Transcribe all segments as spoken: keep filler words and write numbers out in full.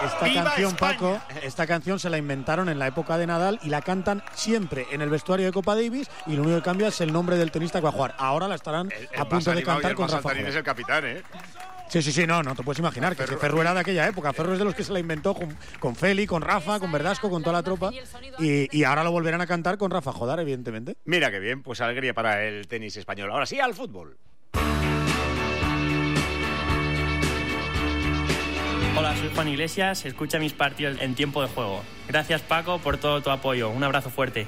esta ¡Viva canción, España! Paco, esta canción se la inventaron en la época de Nadal y la cantan siempre en el vestuario de Copa Davis y lo único que cambia es el nombre del tenista que va a jugar. Ahora la estarán El, el a punto de cantar con Rafa Joder. Es el capitán, ¿eh? Sí, sí, sí, no, no te puedes imaginar, que Ferro era de aquella época. Ferro es de los que se la inventó con, con Feli, con Rafa, con Verdasco, con toda la tropa. Y, y ahora lo volverán a cantar con Rafa Jodar, evidentemente. Mira qué bien, pues alegría para el tenis español. Ahora sí, al fútbol. Hola, soy Juan Iglesias, escucha mis partidos en tiempo de juego. Gracias, Paco, por todo tu apoyo. Un abrazo fuerte.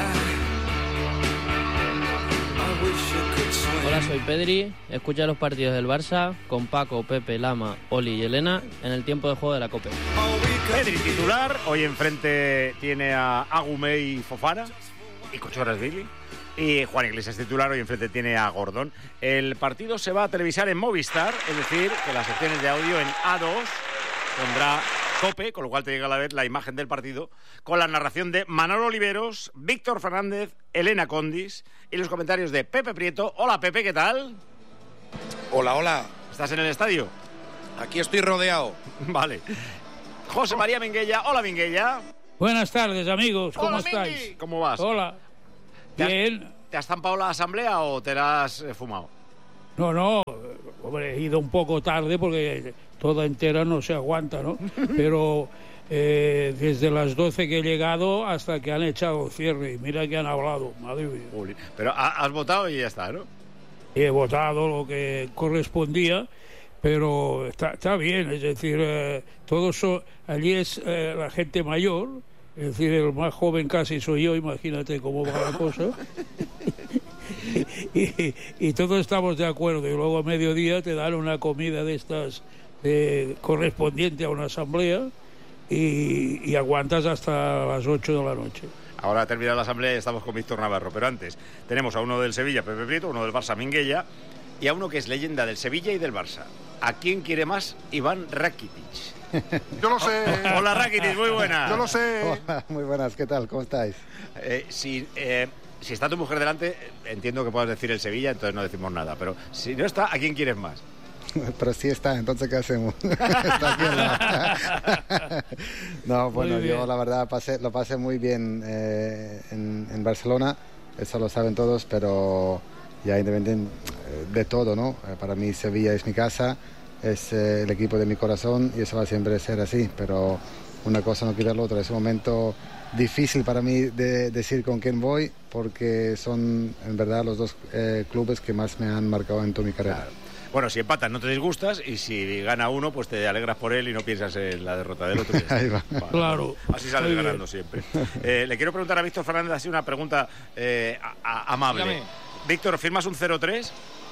Hola, soy Pedri, escucha los partidos del Barça con Paco, Pepe, Lama, Oli y Elena en el tiempo de juego de la Copa. Pedri titular, hoy enfrente tiene a Agumey y Fofana y Cochoras Billy. Y Juan Iglesias titular, hoy enfrente tiene a Gordón. El partido se va a televisar en Movistar, es decir, que las secciones de audio en A dos tendrá Cope, con lo cual te llega a la vez la imagen del partido, con la narración de Manolo Oliveros, Víctor Fernández, Elena Condis y los comentarios de Pepe Prieto. Hola Pepe, ¿qué tal? Hola, hola. ¿Estás en el estadio? Aquí estoy rodeado. Vale. José María Minguella. Hola Minguella. Buenas tardes, amigos. ¿Cómo Hola, estáis? Mingui. ¿Cómo vas? Hola. ¿Te Bien. Has, ¿Te has zampado la asamblea o te la has eh, fumado? No, no, hombre, he ido un poco tarde porque toda entera no se aguanta, ¿no? Pero eh, desde las doce que he llegado hasta que han echado cierre, y mira que han hablado, madre mía. Uli. Pero ha, has votado y ya está, ¿no? He votado lo que correspondía, pero está, está bien, es decir, eh, todos son, allí es eh, la gente mayor, es decir, el más joven casi soy yo, imagínate cómo va la cosa. y, y, y todos estamos de acuerdo, y luego a mediodía te dan una comida de estas eh, correspondiente a una asamblea y, y aguantas hasta las ocho de la noche. Ahora ha terminado la asamblea y estamos con Víctor Navarro, pero antes tenemos a uno del Sevilla, Pepe Prieto, uno del Barça, Minguella, y a uno que es leyenda del Sevilla y del Barça. ¿A quién quiere más? Iván Rakitic. Yo lo sé. Hola Rakitic, muy buenas. Yo lo sé. Hola, muy buenas, ¿qué tal? ¿Cómo estáis? Eh, si, eh, si está tu mujer delante, entiendo que puedas decir el Sevilla, entonces no decimos nada, pero si no está, ¿a quién quieres más? Pero sí está, entonces ¿qué hacemos? Está aquí al lado. No, bueno, yo la verdad pasé, lo pasé muy bien eh, en, en Barcelona, eso lo saben todos, pero ya independientemente de todo, ¿no? Para mí Sevilla es mi casa, es eh, el equipo de mi corazón y eso va a siempre ser así, pero una cosa no quita la otra. Es un momento difícil para mí de decir con quién voy, porque son en verdad los dos eh, clubes que más me han marcado en toda mi carrera. Claro. Bueno, si empatas no te disgustas y si gana uno, pues te alegras por él y no piensas en la derrota del otro. Ahí va. Vale, claro. Así sales Muy ganando bien. siempre. Eh, le quiero preguntar a Víctor Fernández así una pregunta eh, a, a, amable. Dígame. Víctor, ¿firmas un cero tres?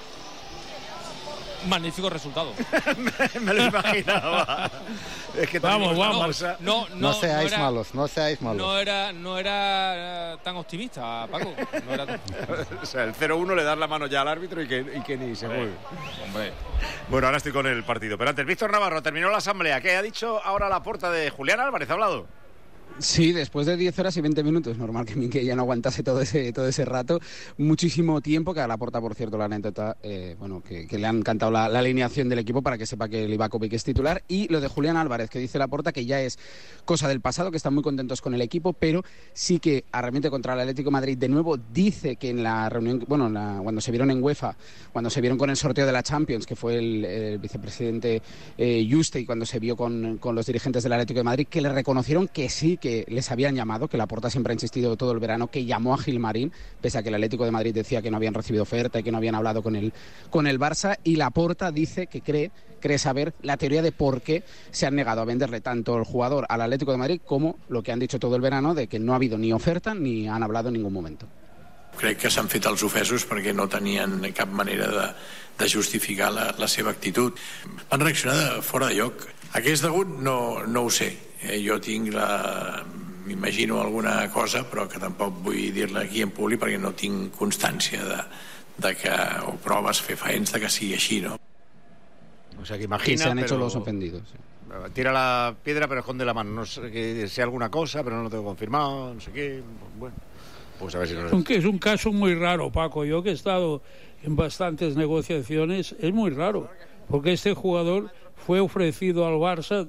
Magnífico resultado. me, me lo imaginaba. Es que Vamos, vamos. No, no, No seáis no era, malos, no seáis malos. No era, no era tan optimista, Paco. No era tan... O sea, el cero uno le das la mano ya al árbitro y que, y que ni se mueve. Hombre. Bueno, ahora estoy con el partido. Pero antes, Víctor Navarro, terminó la asamblea. ¿Qué ha dicho ahora la puerta de Julián Álvarez? ¿Ha hablado? Sí, después de diez horas y veinte minutos, normal que Minguella no aguantase todo ese todo ese rato, muchísimo tiempo, que a Laporta, por cierto, la anécdota, eh, bueno, que, que le han cantado la, la alineación del equipo para que sepa que Livakovic es titular, y lo de Julián Álvarez, que dice Laporta que ya es cosa del pasado, que están muy contentos con el equipo, pero sí que arremete contra el Atlético de Madrid de nuevo, dice que en la reunión, bueno, en la, cuando se vieron en UEFA, cuando se vieron con el sorteo de la Champions, que fue el, el vicepresidente eh, Juste, y cuando se vio con, con los dirigentes del Atlético de Madrid, que le reconocieron que sí, que les habían llamado, que Laporta siempre ha insistido todo el verano, que llamó a Gilmarín, pese a que el Atlético de Madrid decía que no habían recibido oferta y que no habían hablado con el, con el Barça, y Laporta dice que cree, cree saber la teoría de por qué se han negado a venderle tanto el jugador al Atlético de Madrid como lo que han dicho todo el verano, de que no ha habido ni oferta ni han hablado en ningún momento. Crec que s'han fet els ofesos perquè no tenien cap manera de, de justificar la, la seva actitud. Van reaccionar de fora de lloc. A què és degut? No, no ho sé. Eh, jo tinc la... m'imagino alguna cosa, però que tampoc vull dir-la aquí en públic perquè no tinc constància de, de que, o proves fefaents de que sigui així, no? O sea, que imagina, que se han pero... hecho los ofendidos. Sí. Tira la piedra pero esconde la mano. No sé que sea alguna cosa, pero no lo tengo confirmado, no sé qué. Bueno, pues a ver si no... Aunque es un caso muy raro, Paco. Yo que he estado en bastantes negociaciones, es muy raro, porque este jugador fue ofrecido al Barça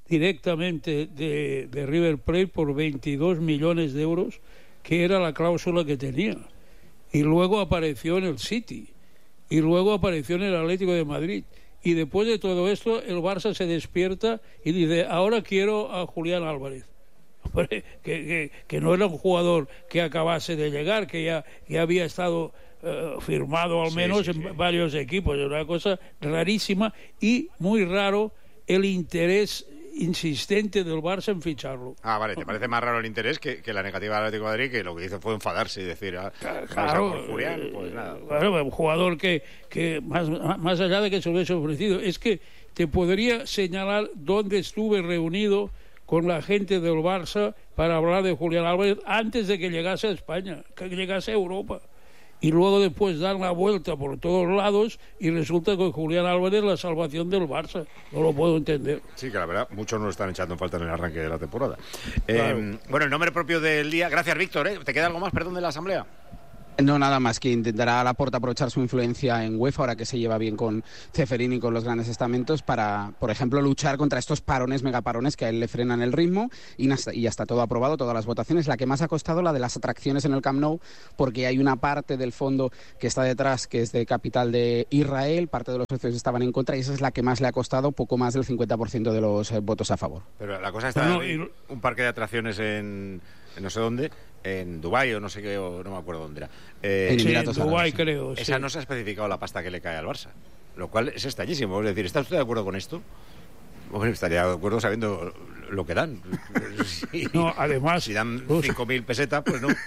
directamente de, de River Plate por veintidós millones de euros, que era la cláusula que tenía. Y luego apareció en el City. Y luego apareció en el Atlético de Madrid. Y después de todo esto, el Barça se despierta y dice, ahora quiero a Julián Álvarez. Que, que, que no era un jugador que acabase de llegar, que ya, ya había estado uh, firmado al menos sí, sí, en sí. varios equipos. Era una cosa rarísima y muy raro el interés insistente del Barça en ficharlo. Ah, vale, ¿te parece más raro el interés que, que la negativa del Atlético de Madrid, que lo que hizo fue enfadarse y decir, ah, claro, por Julián? Pues nada. Claro, un jugador que, que más, más allá de que se lo hubiese ofrecido, es que te podría señalar dónde estuve reunido con la gente del Barça para hablar de Julián Álvarez antes de que llegase a España, que llegase a Europa. Y luego después dar la vuelta por todos lados y resulta que Julián Álvarez es la salvación del Barça. No lo puedo entender. Sí, que la verdad, muchos no lo están echando en falta en el arranque de la temporada. Claro. Eh, bueno, el nombre propio del día. Gracias, Víctor. ¿eh? ¿Te queda algo más, perdón, de la Asamblea? No, nada más, que intentará Laporta aprovechar su influencia en UEFA, ahora que se lleva bien con Ceferín y con los grandes estamentos, para, por ejemplo, luchar contra estos parones, megaparones, que a él le frenan el ritmo, y, y ya está todo aprobado, todas las votaciones. La que más ha costado, la de las atracciones en el Camp Nou, porque hay una parte del fondo que está detrás, que es de capital de Israel, parte de los socios estaban en contra, y esa es la que más le ha costado, poco más del cincuenta por ciento de los eh, votos a favor. Pero la cosa está en no, un parque de atracciones en, en no sé dónde, en Dubái o no sé qué, o no me acuerdo dónde era. Eh, en sí, en Dubái, creo. Esa sí. no se ha especificado la pasta que le cae al Barça, lo cual es extrañísimo. Es decir, ¿está usted de acuerdo con esto? Bueno, estaría de acuerdo sabiendo lo que dan. Si, no, además, si dan cinco mil pesetas, pues no.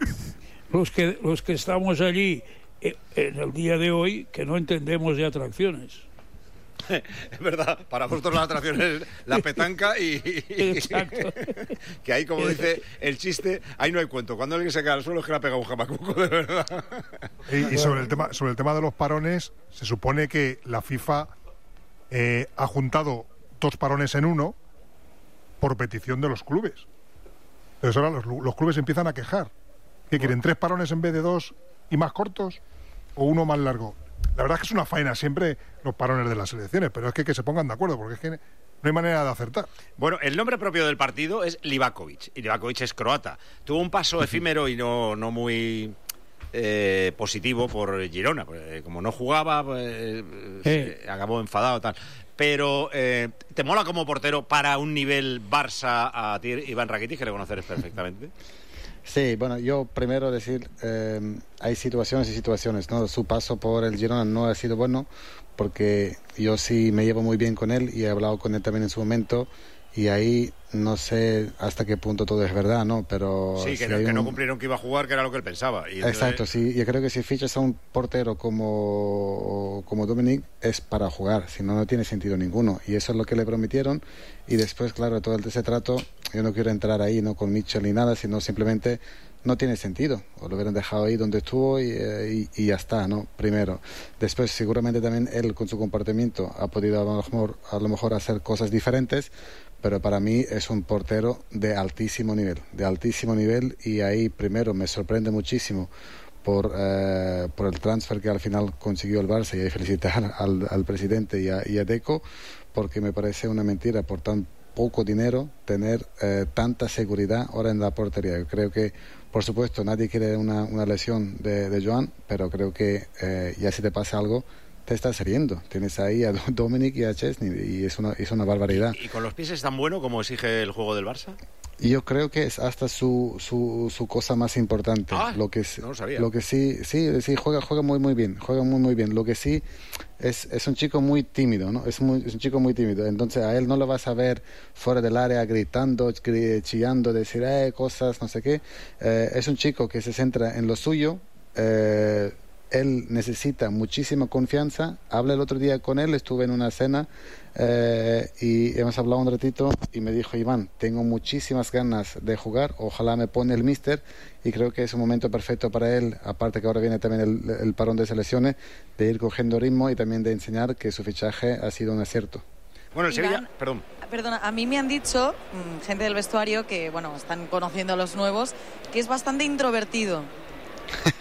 Los que, los que estamos allí eh, en el día de hoy, que no entendemos de atracciones. Es verdad, para vosotros la atracción es la petanca y, y exacto. Que ahí, como dice el chiste, ahí no hay cuento. Cuando alguien se cae al suelo es que le ha pegado un jamacuco, de verdad. Y, y sobre el tema sobre el tema de los parones, se supone que la FIFA eh, ha juntado dos parones en uno por petición de los clubes. Entonces ahora los, los clubes empiezan a quejar. ¿Qué quieren? ¿Tres parones en vez de dos y más cortos? ¿O uno más largo? La verdad es que es una faena siempre los parones de las selecciones, pero es que, que se pongan de acuerdo, porque es que no hay manera de acertar. Bueno, el nombre propio del partido es Livakovic, y Livakovic es croata. Tuvo un paso efímero y no, no muy eh, positivo por Girona, porque como no jugaba, pues, eh. acabó enfadado tal. Pero, eh, ¿te mola como portero para un nivel Barça a ti, Iván Rakitic, que le conoces perfectamente? Sí, bueno, yo primero decir, eh, hay situaciones y situaciones, ¿no? Su paso por el Girona no ha sido bueno, porque yo sí me llevo muy bien con él y he hablado con él también en su momento, y ahí no sé hasta qué punto todo es verdad, ¿no? Pero sí, que, si no, que un... no cumplieron que iba a jugar, que era lo que él pensaba. Y entonces... Exacto, sí. Yo creo que si fichas a un portero como, como Dominic es para jugar, si no, no tiene sentido ninguno. Y eso es lo que le prometieron. Y después, claro, todo ese trato, yo no quiero entrar ahí, no con Mitchell ni nada, sino simplemente no tiene sentido. O lo hubieran dejado ahí donde estuvo y, y, y ya está, ¿no? Primero. Después, seguramente también él, con su comportamiento, ha podido a lo mejor, a lo mejor hacer cosas diferentes, pero para mí es un portero de altísimo nivel, de altísimo nivel, y ahí primero me sorprende muchísimo por, eh, por el transfer que al final consiguió el Barça, y hay que felicitar al, al presidente y a, y a Deco, porque me parece una mentira por tan poco dinero tener eh, tanta seguridad ahora en la portería. Yo creo que, por supuesto, nadie quiere una, una lesión de, de Joan, pero creo que eh, ya si te pasa algo, te estás riendo. Tienes ahí a Dominic y a Chesney y es una, es una barbaridad. ¿Y, ¿Y con los pies es tan bueno como exige el juego del Barça? Yo creo que es hasta su, su, su cosa más importante. Ah, lo que es, no lo sabía. Lo que sí, sí, sí juega, juega muy muy bien, juega muy muy bien. Lo que sí es, es un chico muy tímido, ¿no? Es, muy, es un chico muy tímido. Entonces a él no lo vas a ver fuera del área gritando, chillando, decir eh, cosas, no sé qué. Eh, es un chico que se centra en lo suyo. Eh, Él necesita muchísima confianza. Hablé el otro día con él, estuve en una cena eh, y hemos hablado un ratito y me dijo: Iván, tengo muchísimas ganas de jugar, ojalá me pone el míster, y creo que es un momento perfecto para él, aparte que ahora viene también el, el parón de selecciones, de ir cogiendo ritmo y también de enseñar que su fichaje ha sido un acierto. Bueno, el Sevilla, Iván, perdón. Perdona, a mí me han dicho, gente del vestuario, que bueno, están conociendo a los nuevos, que es bastante introvertido.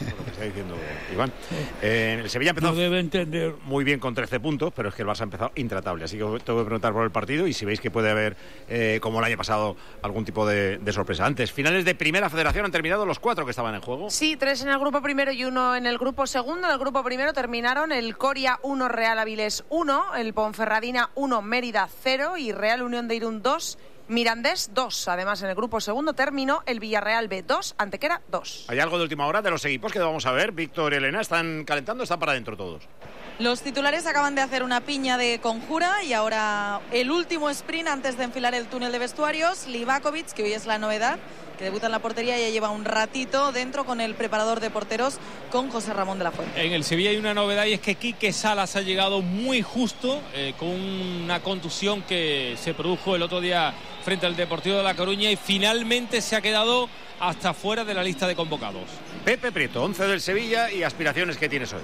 está diciendo Iván. Eh, el Sevilla empezó no debe entender. muy bien con trece puntos, pero es que el Barça ha empezado intratable. Así que os tengo que preguntar por el partido y si veis que puede haber, eh, como el año pasado, algún tipo de, de sorpresa. Antes, finales de Primera Federación, han terminado los cuatro que estaban en juego. Sí, tres en el grupo primero y uno en el grupo segundo. En el grupo primero terminaron el Coria uno, Real Avilés uno, el Ponferradina uno, Mérida cero y Real Unión de Irún dos, Mirandés dos. Además, en el grupo segundo terminó el Villarreal B dos, Antequera dos. ¿Hay algo de última hora de los equipos que vamos a ver? Víctor y Elena, ¿están calentando o están para adentro todos? Los titulares acaban de hacer una piña de conjura y ahora el último sprint antes de enfilar el túnel de vestuarios. Livakovic, que hoy es la novedad, que debuta en la portería, ya lleva un ratito dentro con el preparador de porteros, con José Ramón de la Fuente. En el Sevilla hay una novedad y es que Quique Salas ha llegado muy justo, eh, con una contusión que se produjo el otro día frente al Deportivo de La Coruña y finalmente se ha quedado hasta fuera de la lista de convocados. Pepe Prieto, once del Sevilla y aspiraciones que tienes hoy.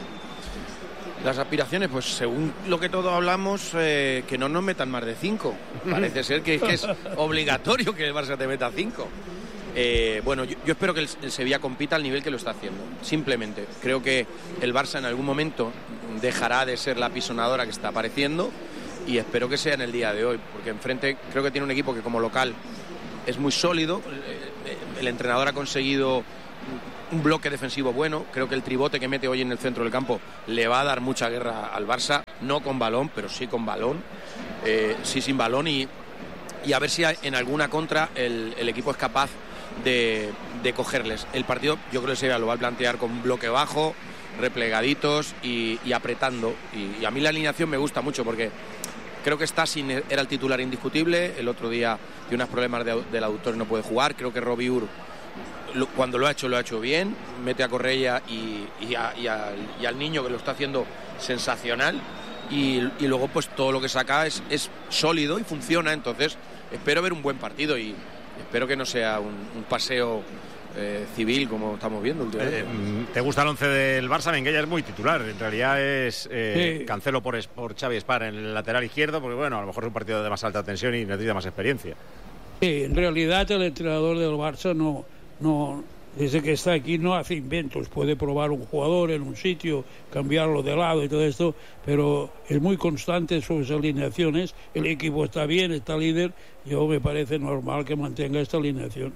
Las aspiraciones, pues según lo que todos hablamos, eh, que no nos metan más de cinco. Parece ser que, que es obligatorio que el Barça te meta cinco. Eh, bueno, yo, yo espero que el, el Sevilla compita al nivel que lo está haciendo. Simplemente, creo que el Barça en algún momento dejará de ser la pisonadora que está apareciendo y espero que sea en el día de hoy, porque enfrente creo que tiene un equipo que como local es muy sólido. El, el entrenador ha conseguido un bloque defensivo bueno. Creo que el tribote que mete hoy en el centro del campo le va a dar mucha guerra al Barça, no con balón, pero sí con balón, eh, sí sin balón y, y a ver si en alguna contra el, el equipo es capaz de, de cogerles. El partido yo creo que se lo va a plantear con bloque bajo, replegaditos y, y apretando y, y a mí la alineación me gusta mucho porque creo que Stasi era el titular indiscutible, el otro día tiene unos problemas de, del aductor y no puede jugar. Creo que Robbie Ur cuando lo ha hecho, lo ha hecho bien, mete a Correia y, y, a, y, a, y al niño que lo está haciendo sensacional y, y luego pues todo lo que saca es, es sólido y funciona, entonces espero ver un buen partido y espero que no sea un, un paseo eh, civil como estamos viendo últimamente. Eh, ¿Te gusta el once del Barça? Minguella es muy titular, en realidad es eh, sí. Cancelo por, por Xavi Espar en el lateral izquierdo, porque bueno, a lo mejor es un partido de más alta tensión y necesita más experiencia. Sí, en realidad el entrenador del Barça no... No, desde que está aquí no hace inventos, puede probar un jugador en un sitio, cambiarlo de lado y todo esto, pero es muy constante en sus alineaciones. El equipo está bien, está líder, yo me parece normal que mantenga esta alineación.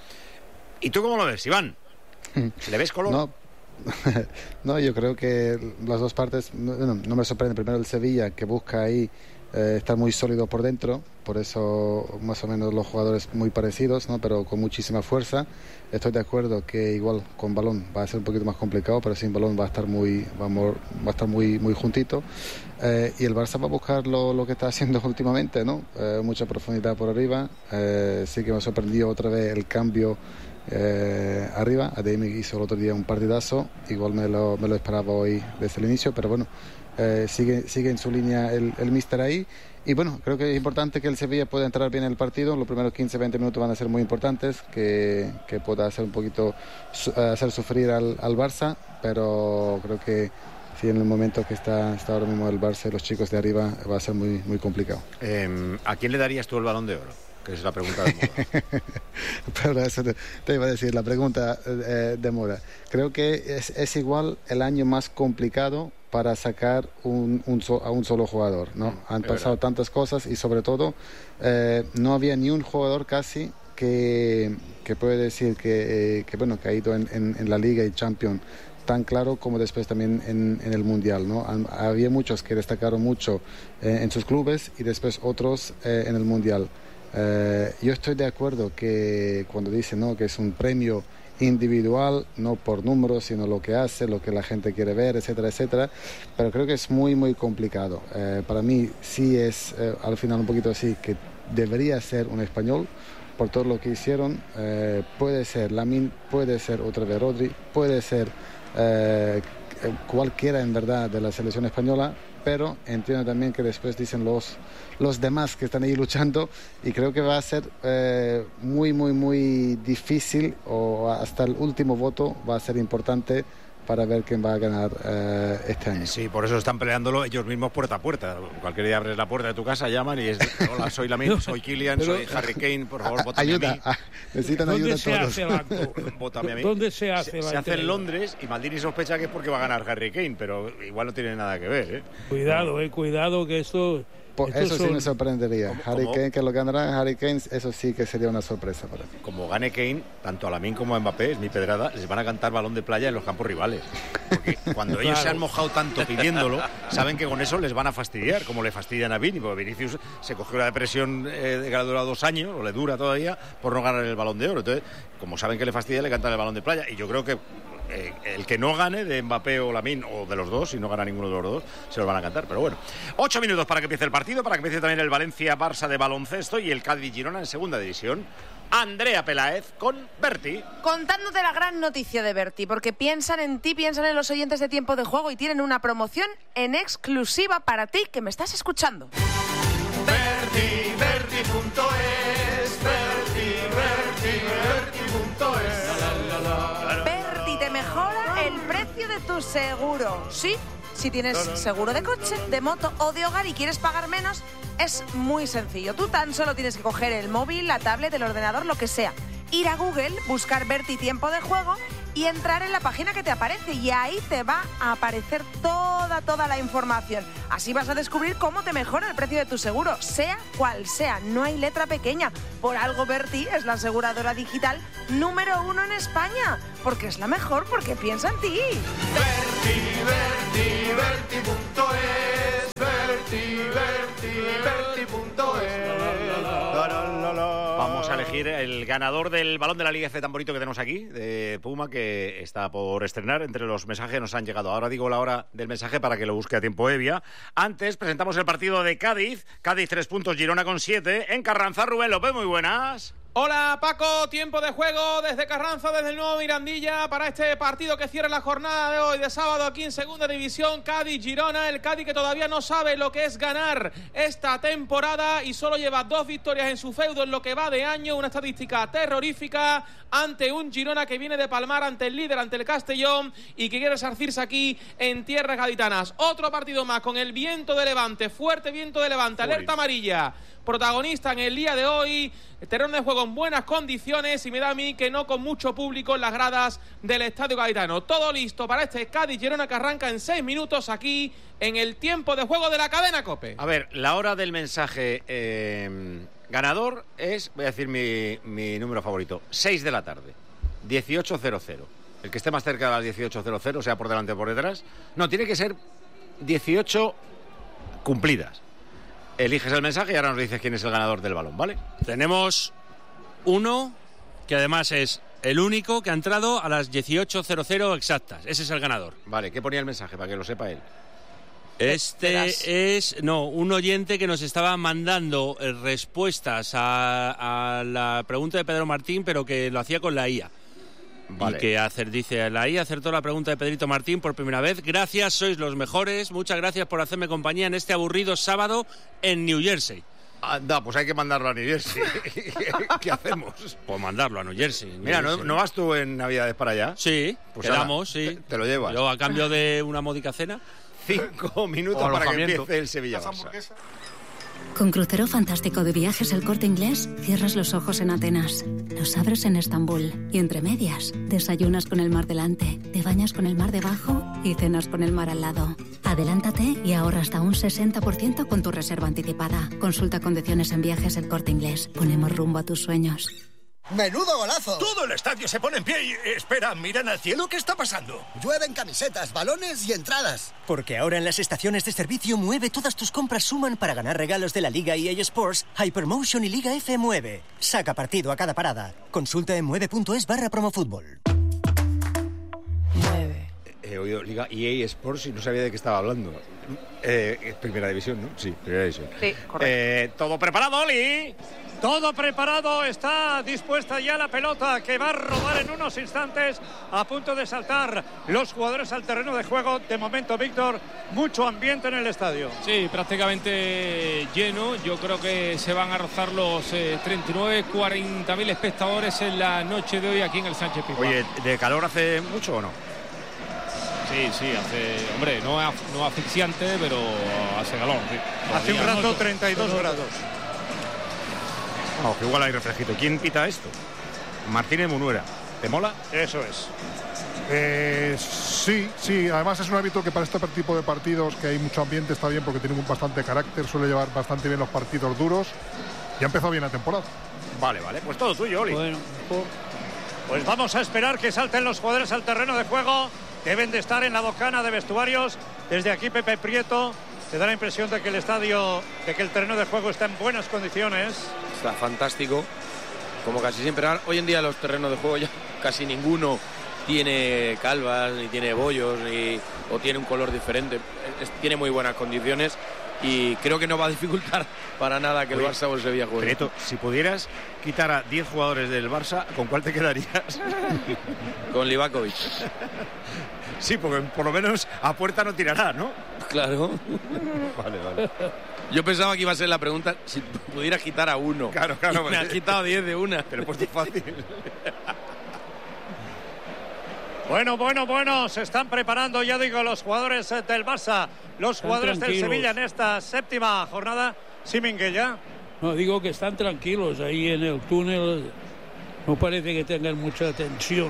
¿Y tú cómo lo ves, Iván? ¿Le ves color? No, no, yo creo que las dos partes, no, no me sorprende. Primero el Sevilla, que busca ahí eh, estar muy sólido por dentro, por eso más o menos los jugadores muy parecidos, ¿no? Pero con muchísima fuerza. Estoy de acuerdo que igual con balón va a ser un poquito más complicado, pero sin balón va a estar muy, va a estar muy, muy juntito. Eh, y el Barça va a buscar lo, lo que está haciendo últimamente, ¿no? Eh, mucha profundidad por arriba. Eh, sí que me sorprendió otra vez el cambio eh, arriba. Ademi hizo el otro día un partidazo, igual me lo, me lo esperaba hoy desde el inicio, pero bueno, eh, sigue, sigue en su línea el, el míster ahí. Y bueno, creo que es importante que el Sevilla pueda entrar bien en el partido. Los primeros quince veinte minutos van a ser muy importantes, que, que pueda hacer un poquito, hacer sufrir al, al Barça, pero creo que sí, en el momento que está, está ahora mismo el Barça y los chicos de arriba va a ser muy, muy complicado. Eh, ¿A quién le darías tú el Balón de Oro? Que es la pregunta de moda. Pero eso te, te iba a decir, la pregunta eh, de moda. Creo que es, es igual el año más complicado para sacar un, un so, a un solo jugador, ¿no? Mm, Han pasado verdad. tantas cosas y sobre todo eh, no había ni un jugador casi que, que puede decir que, eh, que, bueno, que ha ido en, en, en la Liga y Champions tan claro como después también en, en el Mundial, ¿no? Han, había muchos que destacaron mucho eh, en sus clubes y después otros eh, en el Mundial. Eh, yo estoy de acuerdo que cuando dicen, ¿no?, que es un premio individual, no por números, sino lo que hace, lo que la gente quiere ver, etcétera, etcétera, pero creo que es muy, muy complicado. Eh, para mí sí es eh, al final un poquito así, que debería ser un español por todo lo que hicieron. Eh, puede ser Lamine, puede ser otra vez Rodri, puede ser eh, cualquiera en verdad de la selección española, pero entiendo también que después dicen los, los demás que están ahí luchando y creo que va a ser eh, muy, muy, muy difícil o hasta el último voto va a ser importante para ver quién va a ganar eh, este año. Sí, por eso están peleándolo ellos mismos puerta a puerta. Cualquier día abres la puerta de tu casa, llaman y es, hola, soy Lamine, soy Kylian, Pero, soy Harry Kane, por favor, vótame ayuda, a mí. Ah, necesitan ¿Dónde ayuda se todos. hace el acto? Vótame a mí. ¿Dónde se hace Se, la se hace en entrega? Londres y Maldini sospecha que es porque va a ganar Harry Kane, pero igual no tiene nada que ver, ¿eh? Cuidado, eh, cuidado que esto... Por estos eso sí son- me sorprendería. ¿Cómo- Harry cómo? Kane, que lo ganará Harry Kane, eso sí que sería una sorpresa para mí. Como gane Kane, tanto a Lamine como a Mbappé, es mi pedrada, les van a cantar balón de playa en los campos rivales. Porque cuando ellos Claro. se han mojado tanto pidiéndolo, saben que con eso les van a fastidiar, como le fastidian a Vini, porque Vinicius se cogió una depresión eh, que le ha durado dos años, o le dura todavía, por no ganar el balón de oro. Entonces, como saben que le fastidia, le cantan el balón de playa. Y yo creo que eh, el que no gane de Mbappé o Lamine, o de los dos, si no gana ninguno de los dos, se los van a cantar. Pero bueno, ocho minutos para que empiece el partido, para que empiece también el Valencia-Barça de baloncesto y el Cádiz-Girona en segunda división. Andrea Peláez con Berti. Contándote la gran noticia de Berti, porque piensan en ti, piensan en los oyentes de Tiempo de Juego y tienen una promoción en exclusiva para ti que me estás escuchando. Berti, Berti punto es, Berti, Berti, Berti punto es. Berti te mejora el precio de tu seguro. Sí, si tienes seguro de coche, de moto o de hogar y quieres pagar menos, es muy sencillo. Tú tan solo tienes que coger el móvil, la tablet, el ordenador, lo que sea. Ir a Google, buscar Berti Tiempo de Juego y entrar en la página que te aparece. Y ahí te va a aparecer toda, toda la información. Así vas a descubrir cómo te mejora el precio de tu seguro, sea cual sea. No hay letra pequeña. Por algo Berti es la aseguradora digital número uno en España. Porque es la mejor, porque piensa en ti. Berti, Berti, Berti punto es, Berti, Berti, Berti punto es. Vamos a elegir el ganador del balón de la Liga F tan bonito que tenemos aquí, de Puma, que está por estrenar. Entre los mensajes nos han llegado. Ahora digo la hora del mensaje para que lo busque a tiempo Evia. Antes presentamos el partido de Cádiz. Cádiz tres puntos, Girona con siete. En Carranza, Rubén López, muy buenas. Hola Paco, tiempo de juego desde Carranza, desde el nuevo Mirandilla para este partido que cierra la jornada de hoy de sábado aquí en Segunda División, Cádiz-Girona, el Cádiz que todavía no sabe lo que es ganar esta temporada y solo lleva dos victorias en su feudo en lo que va de año, una estadística terrorífica ante un Girona que viene de palmar ante el líder, ante el Castellón y que quiere resarcirse aquí en tierras gaditanas. Otro partido más con el viento de levante, fuerte viento de levante, alerta amarilla. Protagonista en el día de hoy, terreno de juego en buenas condiciones y me da a mí que no con mucho público en las gradas del Estadio Gaditano. Todo listo para este Cádiz-Girona que arranca en seis minutos aquí en el tiempo de juego de la cadena COPE. A ver, la hora del mensaje eh, ganador es, voy a decir mi, mi número favorito, seis de la tarde, dieciocho cero cero. El que esté más cerca de las dieciocho cero cero, sea por delante o por detrás. No, tiene que ser dieciocho cumplidas. Eliges el mensaje y ahora nos dices quién es el ganador del balón, ¿vale? Tenemos uno que además es el único que ha entrado a las dieciocho cero cero exactas. Ese es el ganador. Vale, ¿qué ponía el mensaje para que lo sepa él? Este Verás. es, no, un oyente que nos estaba mandando eh, respuestas a, a la pregunta de Pedro Martín, pero que lo hacía con la I A. Vale. Y que hacer, dice, la I A acertó la pregunta de Pedrito Martín por primera vez. Gracias, sois los mejores. Muchas gracias por hacerme compañía en este aburrido sábado en New Jersey. Anda, pues hay que mandarlo a New Jersey. ¿Qué hacemos? Pues mandarlo a New Jersey. New Mira, ¿no, Jersey. ¿no vas tú en Navidades para allá? Sí, Pues quedamos, ala, sí. Te, te lo llevas. Yo a cambio de una módica cena. Cinco minutos O para que alojamiento. empiece el Sevilla-Barça. Con Crucero Fantástico de Viajes El Corte Inglés, cierras los ojos en Atenas, los abres en Estambul y entre medias, desayunas con el mar delante, te bañas con el mar debajo y cenas con el mar al lado. Adelántate y ahorra hasta un sesenta por ciento con tu reserva anticipada. Consulta condiciones en Viajes El Corte Inglés. Ponemos rumbo a tus sueños. ¡Menudo golazo! Todo el estadio se pone en pie y... Espera, ¿miran al cielo? ¿Qué está pasando? Llueven camisetas, balones y entradas. Porque ahora en las estaciones de servicio Mueve todas tus compras suman para ganar regalos de la Liga E A Sports, Hypermotion y Liga F Mueve. Saca partido a cada parada. Consulta en mueve punto es barra promofútbol. He oído Liga E A Sports y no sabía de qué estaba hablando. Eh, primera división, ¿no? Sí, primera división. Sí, correcto. Eh, ¿Todo preparado, Oli? Todo preparado, está dispuesta ya la pelota que va a rodar en unos instantes, a punto de saltar los jugadores al terreno de juego. De momento, Víctor, mucho ambiente en el estadio. Sí, prácticamente lleno. Yo creo que se van a rozar los eh, treinta y nueve, cuarenta mil espectadores en la noche de hoy aquí en el Sánchez Pizjuán. Oye, ¿de calor hace mucho o no? Sí, sí, hace, hombre, no es no asfixiante, pero hace calor. Sí. Hace un rato treinta y dos grados. Oh, que igual hay refresquito. ¿Quién pita esto? Martínez Munuera. ¿Te mola? Eso es. Eh, sí, sí. Además es un árbitro que para este tipo de partidos, que hay mucho ambiente, está bien porque tiene un bastante carácter, suele llevar bastante bien los partidos duros y ha empezado bien la temporada. Vale, vale. Pues todo tuyo, Oli. Bueno, pues vamos a esperar que salten los jugadores al terreno de juego. Deben de estar en la docana de vestuarios. Desde aquí Pepe Prieto te da la impresión de que el estadio, de que el terreno de juego está en buenas condiciones. Está fantástico, como casi siempre. Hoy en día los terrenos de juego ya casi ninguno tiene calvas, ni tiene bollos, ni, o tiene un color diferente. Es, tiene muy buenas condiciones y creo que no va a dificultar para nada que Oye, el Barça o el Sevilla juegue. Prieto, si pudieras quitar a diez jugadores del Barça, ¿con cuál te quedarías? Con Livakovic. Sí, porque por lo menos a puerta no tirará, ¿no? Claro. Vale, vale. Yo pensaba que iba a ser la pregunta si pudieras quitar a uno. Claro, claro. Y me has quitado diez de una. Te lo he puesto fácil. Bueno, bueno, bueno, se están preparando, ya digo, los jugadores del Barça, los están jugadores del Sevilla en esta séptima jornada. Sí, Minguella. No, digo que están tranquilos ahí en el túnel, no parece que tengan mucha tensión.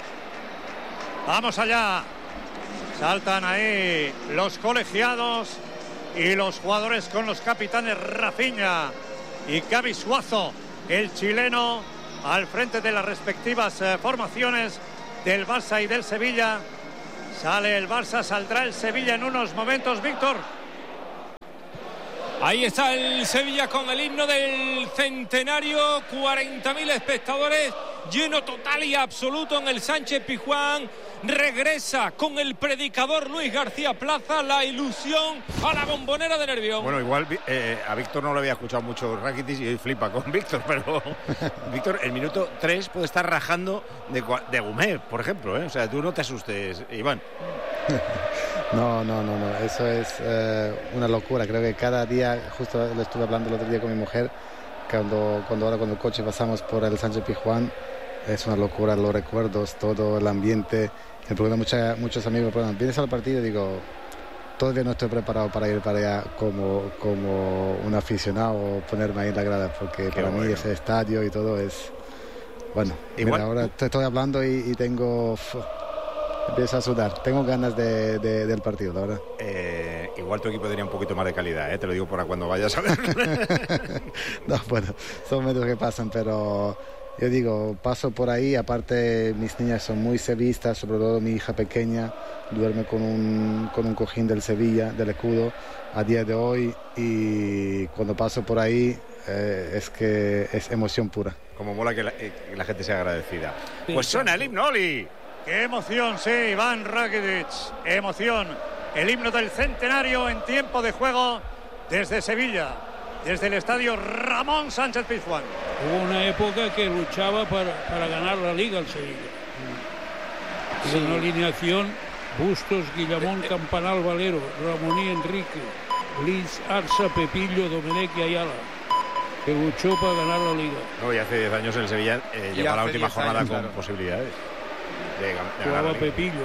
Vamos allá. Saltan ahí los colegiados y los jugadores con los capitanes Rafinha y Gavi Suazo, el chileno, al frente de las respectivas eh, formaciones del Barça y del Sevilla. Sale el Barça, saldrá el Sevilla en unos momentos, Víctor. Ahí está el Sevilla con el himno del centenario, cuarenta mil espectadores, lleno total y absoluto en el Sánchez Pizjuán. Regresa con el predicador Luis García Plaza la ilusión a la Bombonera de Nervión. Bueno, igual eh, a Víctor no lo había escuchado mucho Rakitic y hoy flipa con Víctor, pero Víctor, el minuto tres puede estar rajando de, de Gumet, por ejemplo, ¿eh? O sea, tú no te asustes, Iván. No, no, no, no, eso es eh, una locura. Creo que cada día, justo lo estuve hablando el otro día con mi mujer, cuando, cuando ahora con el coche pasamos por el Sánchez Pizjuán, es una locura, los recuerdos, todo el ambiente. Me preguntan mucha, muchos amigos, me preguntan, ¿vienes al partido? Digo, todavía no estoy preparado para ir para allá como, como un aficionado o ponerme ahí en la grada, porque Qué para bueno. mí ese estadio y todo es... Bueno, mira, ahora te estoy hablando y, y tengo... Uf, empiezo a sudar. Tengo ganas de, de, del partido, la verdad. Eh, igual tu equipo tenía un poquito más de calidad, ¿eh? Te lo digo para cuando vayas a ver. No, bueno, son momentos que pasan, pero... Yo digo, paso por ahí, aparte mis niñas son muy sevillistas, sobre todo mi hija pequeña, duerme con un, con un cojín del Sevilla, del escudo, a día de hoy, y cuando paso por ahí eh, es que es emoción pura. Como mola que la, eh, que la gente sea agradecida. Sí, pues suena el himno, Oli. ¡Qué emoción, sí, Iván Rakitic! ¡Emoción! El himno del centenario en tiempo de juego desde Sevilla, desde el estadio Ramón Sánchez Pizjuán. Hubo una época que luchaba para, para ganar la Liga el Sevilla. Sí. Una alineación: Bustos, Guillamón, Campanal, Valero, Ramoní, Enrique, Liz, Arza, Pepillo, Domenech y Ayala, que luchó para ganar la Liga. No, y hace diez años el Sevilla eh, llegó a la última jornada años, con claro. posibilidades de, de ganar la Liga. Pepillo.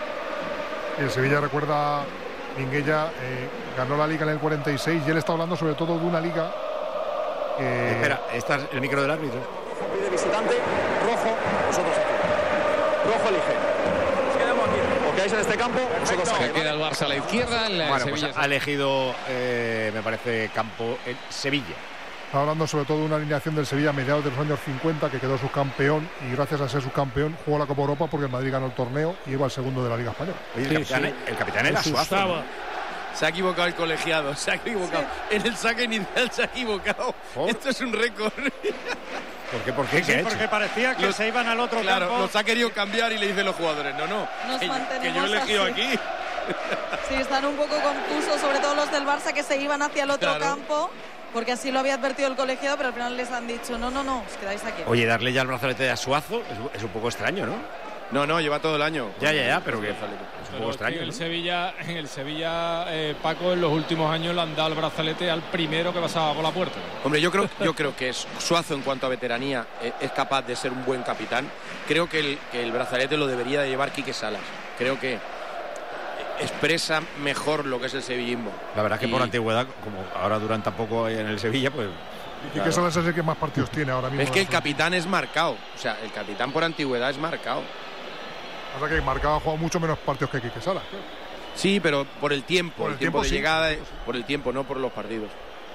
Y el Sevilla, recuerda Minguella, eh, ganó la Liga en el cuarenta y seis y él está hablando sobre todo de una Liga. Eh... Espera, ¿está el micro del árbitro? Pide visitante, rojo, vosotros aquí. Rojo elige. Nos quedamos aquí. ¿Os quedáis en este campo? Vosotros aquí. Se queda el Barça a la izquierda. En la bueno, Sevilla pues ha elegido, eh, me parece, campo el Sevilla. Está hablando sobre todo de una alineación del Sevilla a mediados de los años cincuenta, que quedó subcampeón y gracias a ser subcampeón jugó la Copa Europa porque el Madrid ganó el torneo y iba al segundo de la Liga Española. Oye, el, sí, capitán, sí. el capitán era Suazo, ¿no? Se ha equivocado el colegiado, se ha equivocado. Sí. En el saque inicial se ha equivocado. ¿Oh? Esto es un récord. ¿Por qué? ¿Por qué? Sí, ¿Qué porque parecía que los, se iban al otro claro, campo. Los ha querido cambiar y le dicen los jugadores, no, no, Nos que, que yo he elegido así. aquí. Sí, están un poco confusos, sobre todo los del Barça, que se iban hacia el otro claro. campo, porque así lo había advertido el colegiado, pero al final les han dicho, no, no, no, os quedáis aquí. Oye, darle ya el brazalete a Suazo es, es un poco extraño, ¿no? No, no, lleva todo el año. Ya, ya, ya, pero que es un poco extraño. En el ¿no? Sevilla, en el Sevilla eh, Paco, en los últimos años le han dado el brazalete al primero que pasaba por la puerta. Hombre, yo creo, yo creo que es Suazo en cuanto a veteranía eh, es capaz de ser un buen capitán. Creo que el, que el brazalete lo debería de llevar Quique Salas. Creo que expresa mejor lo que es el sevillismo. La verdad es que Y- por antigüedad, como ahora duran tampoco en el Sevilla, pues... Y Claro. que Salas es el que más partidos tiene ahora mismo. Es que el capitán es marcado. O sea, el capitán por antigüedad es marcado. O sea que Marcado ha jugado mucho menos partidos que Quique Salas. claro. Sí, pero por el tiempo. Por el, el tiempo, tiempo, de sí. llegada, por el tiempo, no por los partidos.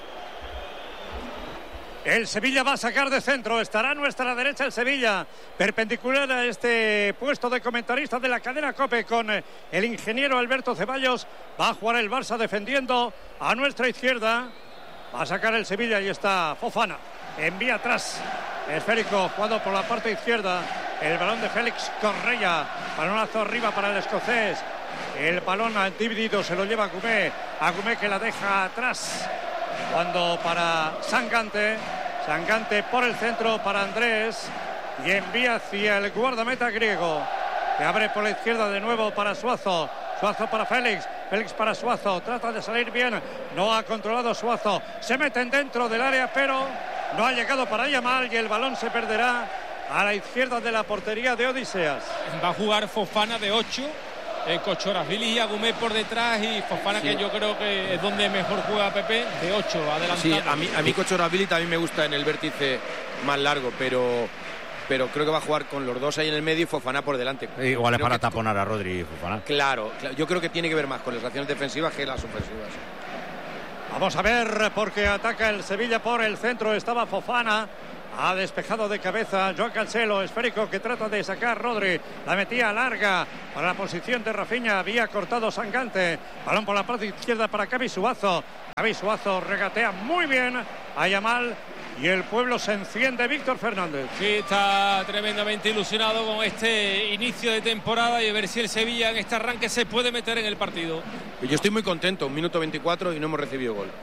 El Sevilla va a sacar de centro, estará a nuestra derecha el Sevilla, perpendicular a este puesto de comentarista de la cadena COPE con el ingeniero Alberto Ceballos. Va a jugar el Barça defendiendo a nuestra izquierda, va a sacar el Sevilla y está Fofana, envía atrás, esférico jugado por la parte izquierda, el balón de Félix Correia, balonazo arriba para el escocés, el balón dividido se lo lleva Agumé, Agumé que la deja atrás. Cuando para Sangante, Sangante por el centro para Andrés y envía hacia el guardameta griego, que abre por la izquierda de nuevo para Suazo, Suazo para Félix, Félix para Suazo, trata de salir bien, no ha controlado Suazo, se meten dentro del área pero no ha llegado para Yamal y el balón se perderá a la izquierda de la portería de Odiseas. Va a jugar Fofana de ocho. Eh, Cochorasvili y Agumé por detrás y Fofana, Sí. que yo creo que es donde mejor juega Pepe, de ocho, adelantado. Sí, a mí, a mí Cochorasvili también me gusta en el vértice más largo, pero, pero creo que va a jugar con los dos ahí en el medio y Fofana por delante. Igual es Creo para que- taponar a Rodri y Fofana. Claro, claro, yo creo que tiene que ver más con las acciones defensivas que las ofensivas. Vamos a ver, porque ataca el Sevilla por el centro, estaba Fofana, ha despejado de cabeza Joan Cancelo, esférico que trata de sacar Rodri, la metía larga para la posición de Rafinha, había cortado Sangante, balón por la parte izquierda para Xavi Suazo, Xavi Suazo regatea muy bien a Yamal y el pueblo se enciende. Víctor Fernández. Sí, está tremendamente ilusionado con este inicio de temporada y a ver si el Sevilla en este arranque se puede meter en el partido. Yo estoy muy contento, un minuto veinticuatro y no hemos recibido gol.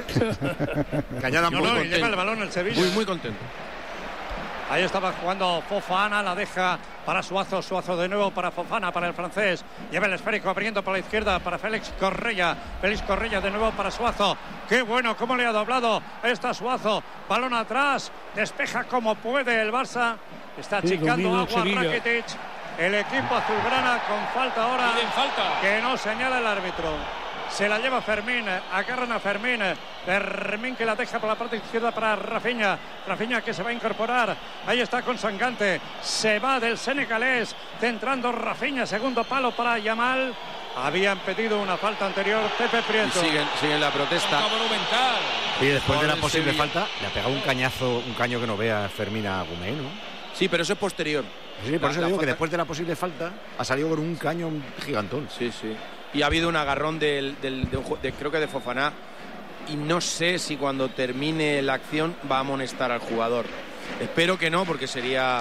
Cañada Muy no, no, y contento. lleva el balón el Sevilla. Muy, muy contento. Ahí estaba jugando Fofana, la deja para Suazo, Suazo de nuevo para Fofana, para el francés. Lleva el esférico abriendo por la izquierda para Félix Correia. Félix Correia de nuevo para Suazo. Qué bueno, cómo le ha doblado esta Suazo. Balón atrás, despeja como puede el Barça. Está Sí, achicando domina el agua Sevilla. Rakitic. El equipo azulgrana con falta ahora. Piden falta. Que no señala el árbitro. Se la lleva Fermín, agarran a Fermín, Fermín que la deja por la parte izquierda para Rafinha, Rafinha que se va a incorporar, ahí está con Sangante, se va del senegalés, centrando Rafinha, segundo palo para Yamal, habían pedido una falta anterior, Pepe Y Prieto. siguen, siguen la protesta. Monumental. Y después de la Con el posible Sevilla. falta, le ha pegado un cañazo, un caño que no vea Fermín a Agumé, ¿no? Sí, pero eso es posterior. Sí, por La- eso la digo que falta- después de la posible falta ha salido con un caño gigantón. Sí, sí. Y ha habido un agarrón del, del- de un ju- de- creo que de Fofana. Y no sé si cuando termine la acción va a amonestar al jugador. Espero que no, porque sería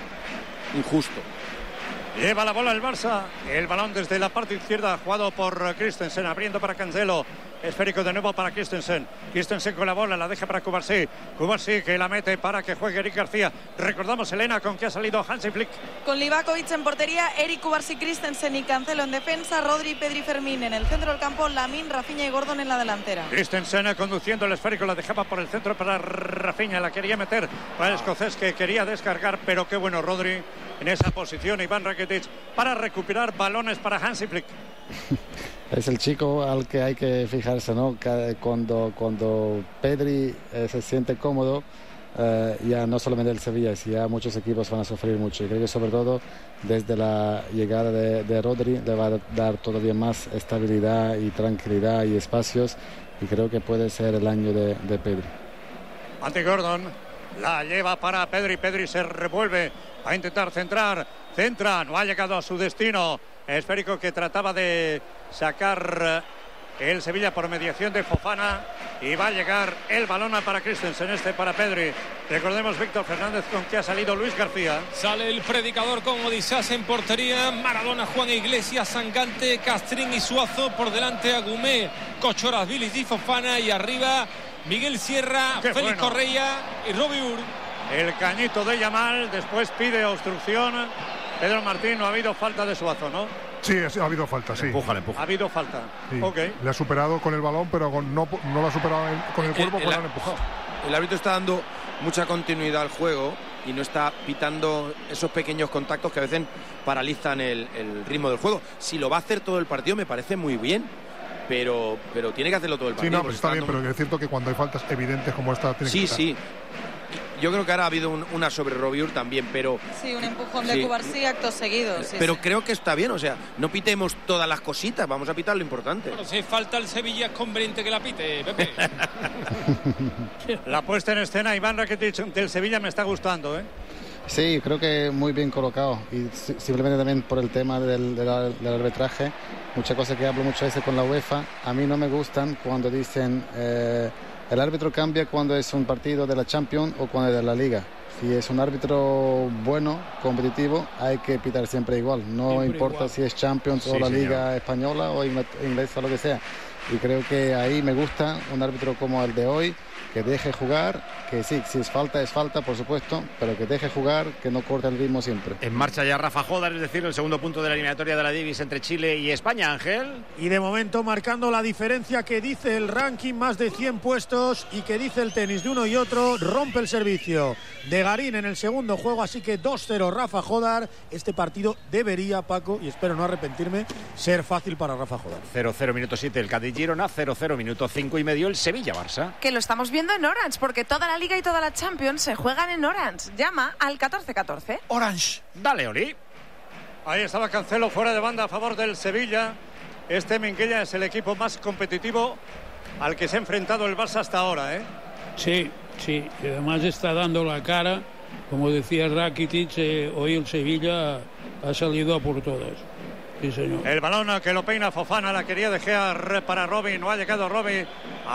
injusto. Lleva la bola el Barça, el balón desde la parte izquierda, jugado por Christensen, abriendo para Cancelo. Esférico de nuevo para Christensen. Christensen con la bola, la deja para Cubarsí. Cubarsí que la mete para que juegue Eric García. Recordamos, Elena, con que ha salido Hansi Flick. Con Livakovic en portería, Eric Cubarsí, Christensen y Cancelo en defensa, Rodri, Pedri, Fermín en el centro del campo, Lamine, Rafinha y Gordon en la delantera. Christensen conduciendo el esférico, la dejaba por el centro para Rafinha, la quería meter para el escocés que quería descargar, pero qué bueno Rodri en esa posición, Iván Rakitic, para recuperar balones para Hansi Flick. Es el chico al que hay que fijarse, ¿no? Cada- Cuando, cuando Pedri eh, se siente cómodo, eh, ya no solamente el Sevilla, si ya muchos equipos van a sufrir mucho. Y creo que sobre todo desde la llegada de, de Rodri le va a dar todavía más estabilidad y tranquilidad y espacios. Y creo que puede ser el año de, de Pedri. Ante Gordon, la lleva para Pedri, Pedri se revuelve a intentar centrar, centra, no ha llegado a su destino. Esférico que trataba de sacar el Sevilla por mediación de Fofana y va a llegar el balón para Christensen, este para Pedri. Recordemos Víctor Fernández con que ha salido Luis García. Sale el predicador con Odisás en portería, Maradona, Juan Iglesias, Sangante, Castrín y Suazo, por delante Agumé, Cochorasvili y Fofana, y arriba Miguel Sierra, Qué Félix bueno. Correia y Robbie Ur. El cañito de Yamal, después pide obstrucción. Pedro Martín, no ha habido falta de Suazo, ¿no? Sí, ha habido falta, sí. Empújale, empuja. Ha habido falta. Sí. Ok. Le ha superado con el balón, pero con- no, no lo ha superado en- con el cuerpo, El- pues el- lo han empujado. El árbitro está dando mucha continuidad al juego y no está pitando esos pequeños contactos que a veces paralizan el, el ritmo del juego. Si lo va a hacer todo el partido me parece muy bien, pero, pero tiene que hacerlo todo el partido. Sí, no, pues está bien, pero es cierto que cuando hay faltas evidentes como esta tiene sí, que quitar. Sí, yo creo que ahora ha habido un, una sobre Robiur también, pero... Sí, un empujón de sí. Cubarsí acto seguido. Sí, pero sí. creo que está bien, o sea, no pitemos todas las cositas, vamos a pitar lo importante. Bueno, si falta el Sevilla es conveniente que la pite, Pepe. La puesta en escena, Iván Rakitic del Sevilla me está gustando, ¿eh? Sí, creo que muy bien colocado y simplemente también por el tema del, del, del arbitraje, muchas cosas que hablo muchas veces con la UEFA, a mí no me gustan cuando dicen eh, el árbitro cambia cuando es un partido de la Champions o cuando es de la Liga. Si es un árbitro bueno, competitivo, hay que pitar siempre igual, no siempre importa igual. Si es Champions sí, o la señor. Liga española o inglesa o lo que sea. Y creo que ahí me gusta un árbitro como el de hoy, que deje jugar, que sí, si es falta, es falta, por supuesto, pero que deje jugar, que no corte el ritmo siempre. En marcha ya Rafa Jódar, es decir, el segundo punto de la eliminatoria de la Davis entre Chile y España, Ángel. Y de momento marcando la diferencia que dice el ranking, más de cien puestos, y que dice el tenis de uno y otro, rompe el servicio de Garín en el segundo juego, así que dos cero Rafa Jódar. Este partido debería, Paco, y espero no arrepentirme, ser fácil para Rafa Jódar. cero cero minuto siete el Cádiz Girona, cero cero minuto cinco y medio el Sevilla Barça. Que lo estamos viendo en Orange, porque toda la Liga y toda la Champions se juegan en Orange. Llama al catorce catorce. Orange. Dale, Oli. Ahí estaba Cancelo fuera de banda a favor del Sevilla. Este Minguella es el equipo más competitivo al que se ha enfrentado el Barça hasta ahora, ¿eh? Sí, sí. Y además está dando la cara. Como decía Rakitic, eh, hoy el Sevilla ha salido a por todas. Sí, señor. El balón que lo peina Fofana, la quería dejar para Robin, no ha llegado Robin.